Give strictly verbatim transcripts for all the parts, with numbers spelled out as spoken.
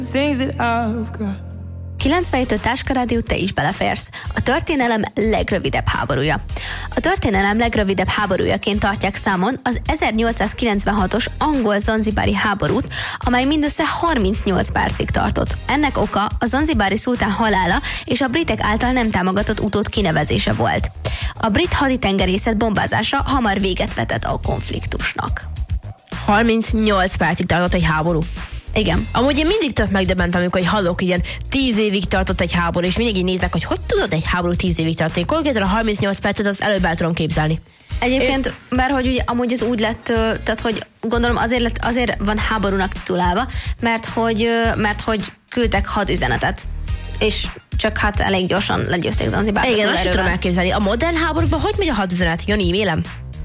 kilencvenhét Táska Rádió, te is beleférsz. A történelem legrövidebb háborúja. A történelem legrövidebb háborújaként tartják számon az ezernyolcszázkilencvenhatos angol-zanzibári háborút, amely mindössze harmincnyolc percig tartott. Ennek oka a zanzibári szultán halála és a britek által nem támogatott utód kinevezése volt. A brit haditengerészet bombázása hamar véget vetett a konfliktusnak. harmincnyolc percig tartott egy háború. Igen. Amúgy én mindig tök megdöbbentem, amikor hallok, ilyen tíz évig tartott egy háború, és mindig így néznek, hogy hogy tudod egy háború tíz évig tartani. Konkrétan a harmincnyolc percet az előbb el tudom képzelni. Egyébként, én... mert hogy ugye, amúgy ez úgy lett, tehát hogy gondolom azért, lett, azért van háborúnak titulálva, mert hogy, mert hogy küldtek hadüzenetet. És csak hát elég gyorsan legyőzték Zanzibárt. Igen, azt tudom elképzelni. A modern háborúban hogy megy a hadüzenet? Jön e-mailem?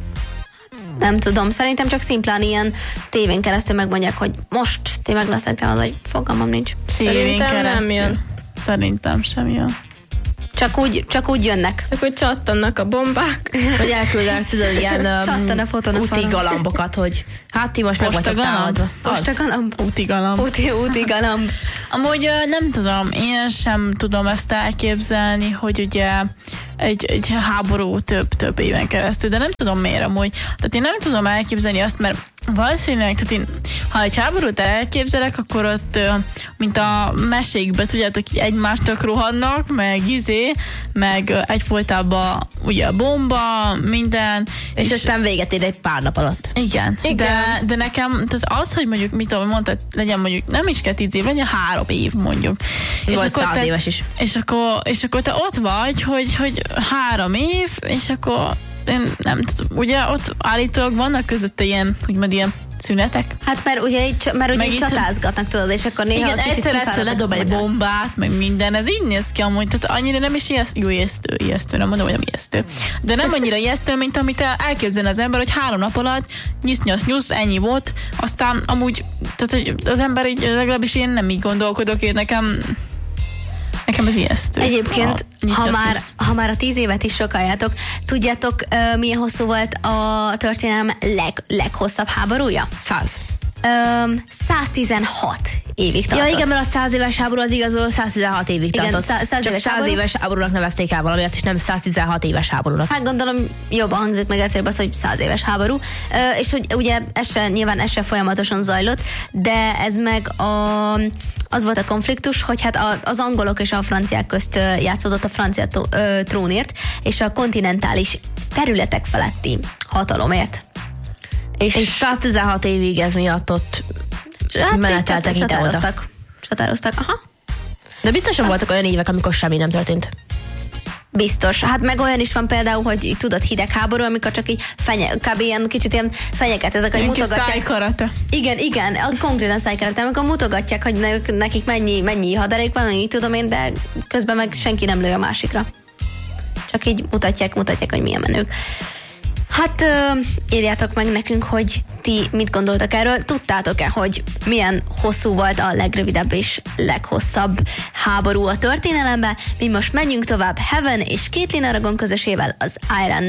Nem tudom, szerintem csak szimplán ilyen tévén keresztül megmondják, hogy most ti meg leszek, de az, hogy fogalmam nincs. Szerintem nem jön. Szerintem sem jön. Csak úgy, csak úgy jönnek. Csak úgy csattannak a bombák. Vagy elküldenek, tudod, ilyen um, úti galambokat, hogy hát ti most meg vagytok támadva. Postagalamb. Úti galamb. Úti, úti galamb. Amúgy nem tudom, én sem tudom ezt elképzelni, hogy ugye egy, egy háború több-több éven keresztül, de nem tudom miért amúgy. Tehát én nem tudom elképzelni azt, mert valószínűleg, tehát én, ha egy háborút elképzelek, akkor ott, mint a mesékben, tudjátok, így egymástól rohannak, meg izé, meg egyfolytában ugye a bomba, minden. És, és aztán véget ér egy pár nap alatt. Igen, igen. De, de nekem, tehát az, hogy mondjuk, mit tudom, mondtad, legyen mondjuk, nem is kell tíz év, legyen három év mondjuk. Vagy száz éves is. És akkor, és akkor te ott vagy, hogy, hogy három év, és akkor én nem tudom, ugye ott állítólag vannak közötte ilyen, úgymond ilyen szünetek. Hát mert ugye így, mert ugye így csatázgatnak, tudod, és akkor néha igen, kicsit egyszer ledob egy bombát, meg minden, ez így néz ki amúgy, tehát annyira nem is ijesztő, jó ijesztő, ijesztő, nem mondom, hogy nem ijesztő, de nem annyira ijesztő, mint amit elképzelne az ember, hogy három nap alatt nyisz, nyasz, nyusz, ennyi volt, aztán amúgy, tehát hogy az ember így, legalábbis én nem így gondolkodok, én nekem Nekem ez ijesztő. Egyébként, a, ha, már, ha már a tíz évet is sokaljátok, tudjátok, uh, milyen hosszú volt a történelem leg, leghosszabb háborúja? Száz. Um, száztizenhat évig tartott. Ja igen, mert a száz éves háború az igazol száztizenhat évig igen, tartott. Szá- száz Csak éves száz háború. éves háborúnak nevezték el valamiért, és nem száztizenhat éves háborúnak. Hát gondolom jobban hangzik meg egyszerűbb az, hogy száz éves háború. Uh, és hogy ugye ez se, nyilván ez se folyamatosan zajlott, de ez meg a, az volt a konfliktus, hogy hát a, az angolok és a franciák közt játszódott a francia tó, uh, trónért, és a kontinentális területek feletti hatalomért. És, és száztizenhat évig ez miatt ott hát meneteltek, csatároztak. Csatároztak, aha. De biztosan voltak olyan évek, amikor semmi nem történt. Biztos. Hát meg olyan is van például, hogy tudod, hidegháború, amikor csak így fenye, kb. Ilyen kicsit ilyen fenyeget, ezek, hogy mutogatják. Szájkarata. Igen, igen, konkrétan szájkarata, amikor mutogatják, hogy nekik mennyi, mennyi haderejük van, mennyi tudom én, de közben meg senki nem lő a másikra. Csak így mutatják, mutatják, hogy milyen menők. Hát uh, írjátok meg nekünk, hogy ti mit gondoltak erről. Tudtátok-e, hogy milyen hosszú volt a legrövidebb és leghosszabb háború a történelemben? Mi most menjünk tovább Heaven és Caitlin Aragon közösével az Iron